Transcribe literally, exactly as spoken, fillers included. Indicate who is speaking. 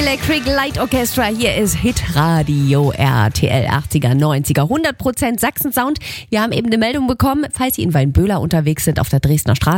Speaker 1: Electric Light Orchestra. Hier ist Hitradio R T L achtziger, neunziger, hundert Prozent Sachsen-Sound. Wir haben eben eine Meldung bekommen, falls Sie in Weinböhler unterwegs sind auf der Dresdner Straße.